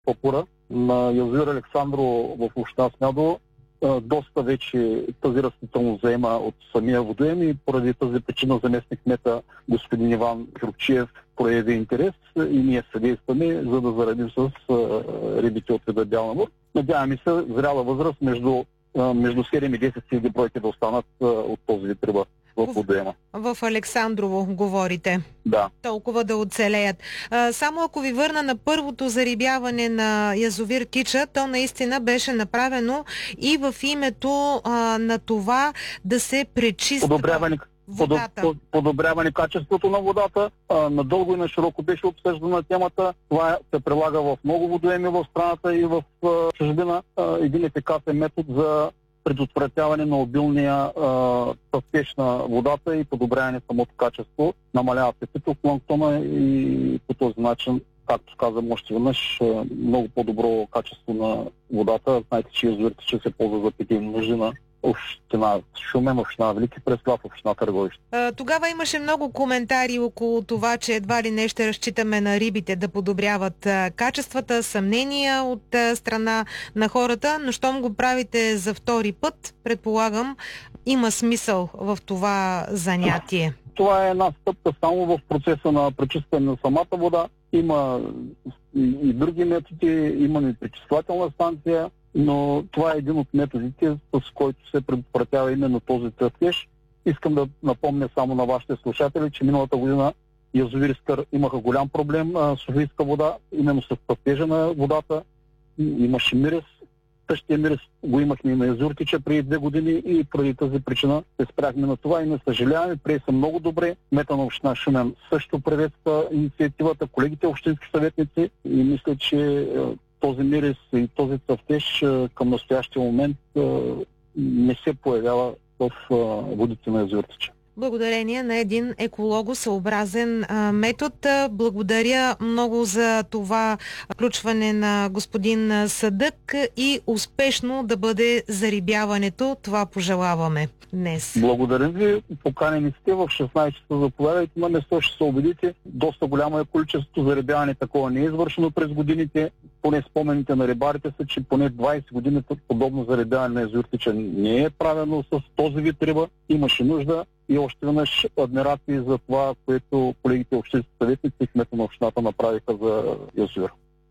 Папура на язовир Александрово в община Смядово. Доста вече тази растителност заема от самия водоем и поради тази причина заместник-кмета господин Иван Кюрчиев прояви интерес и ние съдействаме, за да заредим с рибите от вида бял набор. Надяваме се зряла възраст между 7 и 10 хиляди бройки да останат от този вид риба в водоема. В Александрово говорите. Да. Толкова да оцелеят. Само ако ви върна на първото зарибяване на язовир Тича, то наистина беше направено и в името на това да се пречиства подобряване качеството на водата. Надълго и на широко беше обсъждана темата. Това се прилага в много водоеми в страната и в чужбина. Един ефикасен метод за предотвратяване на обилния тъпеж на водата и подобряване самото качество. Намалява се фитопланктона и по този начин, както казвам още веднъж, много по-добро качество на водата. Знаете, че язовирите ще се ползва за питейни нужди на община Шумен, община Велики Преслав, община Търговище. Тогава имаше много коментари около това, че едва ли не ще разчитаме на рибите да подобряват качествата, съмнения от страна на хората, но щом го правите за втори път, предполагам, има смисъл в това занятие. Това е една стъпка само в процеса на пречистване на самата вода. Има и други методи, има и пречиствателна станция, но това е един от методите, с който се предотвратява именно този тъпеж. Искам да напомня само на вашите слушатели, че миналата година язовир Искър имаха голям проблем, Софийска вода, именно с тъпежа на водата. Имаше мирис. Същия мирис го имахме и на язовир Тича преди 2 години и поради тази причина се спряхме на това и не съжаляваме. Прие са много добре. Кмета на община Шумен също приветства инициативата, колегите общински съветници и мисля, че този мирис и този цъфтеж към настоящия момент не се появява в водите на язовир Тича. Благодарение на един екологосъобразен метод. Благодаря много за това включване на господин Садък и успешно да бъде зарибяването. Това пожелаваме днес. Благодаря ви. Поканени сте в 16 часа. Заповядайте на место, ще се убедите. Доста голямо е количеството зарибяване. Такова не е извършено през годините. Поне спомените на рибарите са, че поне 20 години подобно зарибяване на язовир Тича не е правено с този вид риба. Имаше нужда. И още веднъж адмирации за това, което колегите общински съветници и кмета на общината направиха за язовир.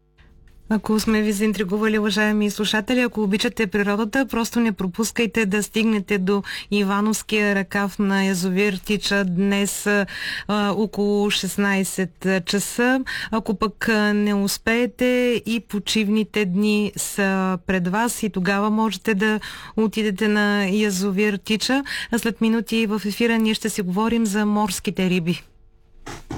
Ако сме ви заинтригували, уважаеми слушатели, ако обичате природата, просто не пропускайте да стигнете до Ивановския ръкав на язовир Тича днес около 16 часа. Ако пък не успеете, и почивните дни са пред вас и тогава можете да отидете на язовир Тича. А след минути в ефира ние ще си говорим за морските риби.